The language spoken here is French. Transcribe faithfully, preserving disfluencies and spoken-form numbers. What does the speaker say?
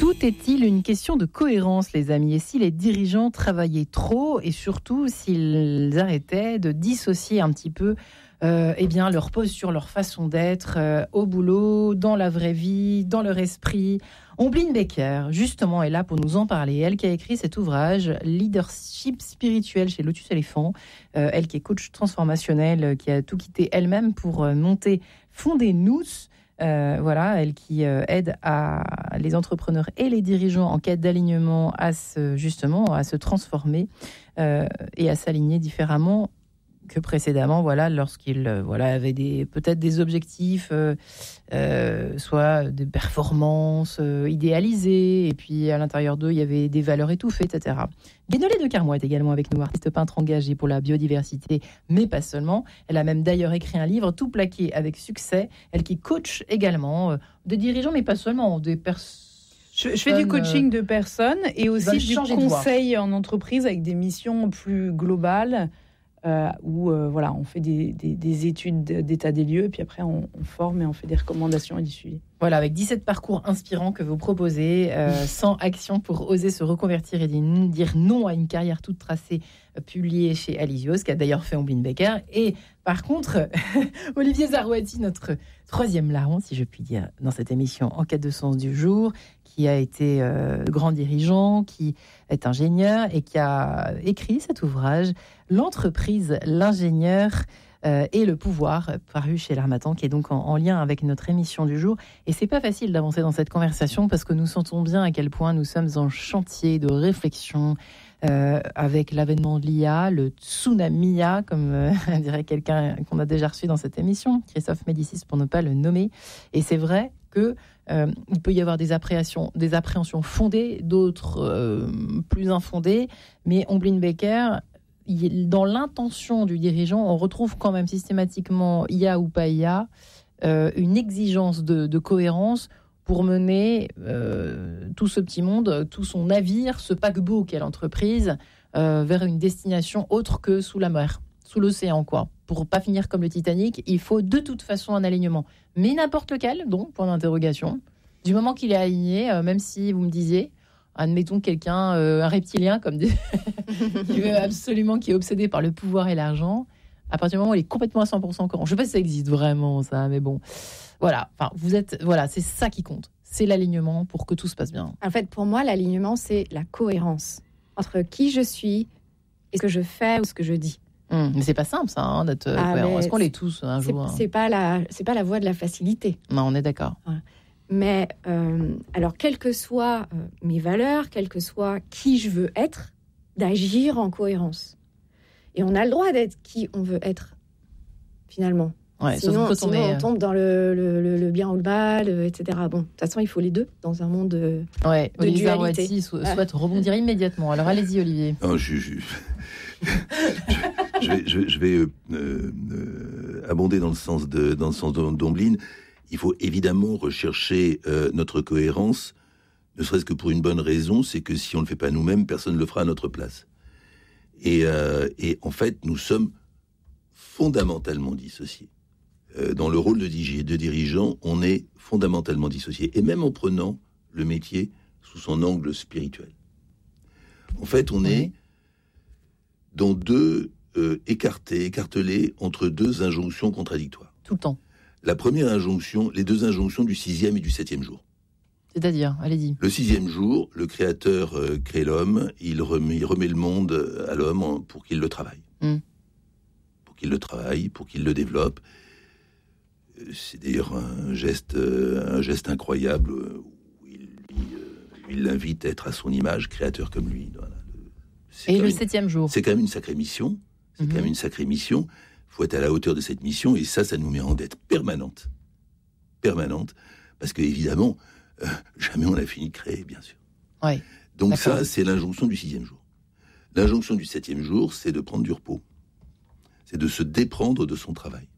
Tout est-il une question de cohérence, les amis? Et si les dirigeants travaillaient trop, et surtout s'ils arrêtaient de dissocier un petit peu euh, eh bien, leur posture, leur façon d'être euh, au boulot, dans la vraie vie, dans leur esprit? Ombline Becker, justement, est là pour nous en parler. Elle qui a écrit cet ouvrage, Leadership spirituel chez Lotus Éléphant. Euh, elle qui est coach transformationnel, qui a tout quitté elle-même pour euh, monter, fonder Nous. Euh, voilà, elle qui euh, aide à les entrepreneurs et les dirigeants en quête d'alignement à se, justement, à se transformer euh, et à s'aligner différemment que précédemment, voilà, lorsqu'ils euh, voilà, avaient des, peut-être des objectifs, euh, euh, soit des performances euh, idéalisées, et puis à l'intérieur d'eux, il y avait des valeurs étouffées, et cetera. Guénolé de Carmois est également avec nous, artiste peintre engagée pour la biodiversité, mais pas seulement. Elle a même d'ailleurs écrit un livre tout plaqué avec succès. Elle qui coach également euh, des dirigeants, mais pas seulement, des personnes. Je, je fais du coaching de personnes et aussi du conseil en entreprise avec des missions plus globales. Euh, où euh, voilà, on fait des, des, des études d'état des lieux, et puis après on, on forme et on fait des recommandations et du suivi. Voilà, avec dix-sept parcours inspirants que vous proposez, euh, cent actions pour oser se reconvertir et dire non à une carrière toute tracée, euh, publiée chez Alysios, qui a d'ailleurs fait Ombline Becker. Et par contre, Olivier Zarouati, notre troisième larron, si je puis dire, dans cette émission En quête de sens du jour, qui a été euh, grand dirigeant, qui est ingénieur et qui a écrit cet ouvrage, L'entreprise, l'ingénieur euh, et le pouvoir, paru chez l'Harmattan, qui est donc en, en lien avec notre émission du jour. Et c'est pas facile d'avancer dans cette conversation parce que nous sentons bien à quel point nous sommes en chantier de réflexion euh, avec l'avènement de l'I A, le tsunami I A, comme euh, dirait quelqu'un qu'on a déjà reçu dans cette émission, Christophe Médicis pour ne pas le nommer. Et c'est vrai que euh, il peut y avoir des appréhensions, des appréhensions fondées, d'autres euh, plus infondées, mais Ombline Becker, dans l'intention du dirigeant, on retrouve quand même systématiquement, I A ou pas I A, euh, une exigence de, de cohérence pour mener euh, tout ce petit monde, tout son navire, ce paquebot qu'est l'entreprise, euh, vers une destination autre que sous la mer, sous l'océan, quoi. Pour pas finir comme le Titanic, il faut de toute façon un alignement. Mais n'importe lequel, donc, point d'interrogation. Du moment qu'il est aligné, euh, même si vous me disiez, admettons quelqu'un, euh, un reptilien, comme des... qui veut absolument, qui est obsédé par le pouvoir et l'argent, à partir du moment où il est complètement à cent pour cent cohérent. Je ne sais pas si ça existe vraiment, ça, mais bon. Voilà, enfin, vous êtes, voilà, c'est ça qui compte. C'est l'alignement pour que tout se passe bien. En fait, pour moi, l'alignement, c'est la cohérence entre qui je suis et ce que je fais ou ce que je dis. Mmh, mais c'est pas simple, ça, hein, d'être ah, cohérent. Est-ce qu'on l'est tous un c'est, jour hein. C'est pas la, c'est pas la voie de la facilité. Non, on est d'accord. Voilà. Mais euh, alors, quelles que soient euh, mes valeurs, quel que soit qui je veux être, d'agir en cohérence. Et on a le droit d'être qui on veut être, finalement. Ouais, sinon, sauf sinon on, est... on tombe dans le, le, le bien ou le mal, et cetera. Bon, de toute façon, il faut les deux dans un monde de, ouais, de Olivier dualité. Zarouati souhaite ah. rebondir immédiatement. Alors, allez-y, Olivier. Non, je, je, je, je vais, je, je vais euh, euh, abonder dans le sens de, dans le sens d'Ombline. Il faut évidemment rechercher euh, notre cohérence, ne serait-ce que pour une bonne raison, c'est que si on ne le fait pas nous-mêmes, personne ne le fera à notre place. Et, euh, et en fait, nous sommes fondamentalement dissociés. Euh, dans le rôle de, de dirigeant, on est fondamentalement dissociés. Et même en prenant le métier sous son angle spirituel. En fait, on oui. est dans deux euh, écartés, écartelés entre deux injonctions contradictoires. Tout le temps. La première injonction, les deux injonctions du sixième et du septième jour. C'est-à-dire, allez-y. Le sixième jour, le Créateur euh, crée l'homme, il remet, il remet le monde à l'homme pour qu'il le travaille. Mm. Pour qu'il le travaille, pour qu'il le développe. C'est d'ailleurs un geste, euh, un geste incroyable où il, il, euh, il l'invite à être à son image, créateur comme lui. Voilà. C'est et le une, septième jour. C'est quand même une sacrée mission. C'est mm-hmm. quand même une sacrée mission. Il faut être à la hauteur de cette mission, et ça, ça nous met en dette permanente. Permanente. Parce que, évidemment, euh, jamais on a fini de créer, bien sûr. Ouais, donc d'accord. Ça, c'est l'injonction du sixième jour. L'injonction du septième jour, c'est de prendre du repos. C'est de se déprendre de son travail.